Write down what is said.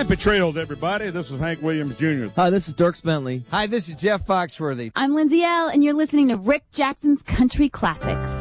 Happy trails, everybody. This is Hank Williams Jr. Hi, this is Dirk Bentley. Hi, this is Jeff Foxworthy. I'm Lindsay L., and you're listening to Rick Jackson's Country Classics.